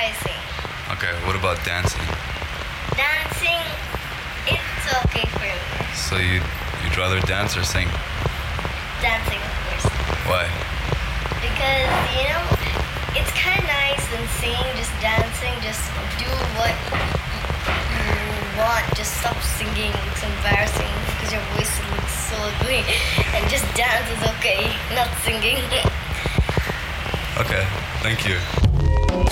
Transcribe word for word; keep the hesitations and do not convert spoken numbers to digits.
embarrassing. Okay, what about dancing? Dancing, it's okay for me. So you you'd rather dance or sing? Dancing, of course. Why? Because, you know, it's kind of nice and singing, just dancing, just do what you want. Just stop singing, it's embarrassing because your voice looks so ugly. And just dance is okay, not singing. Okay, thank you.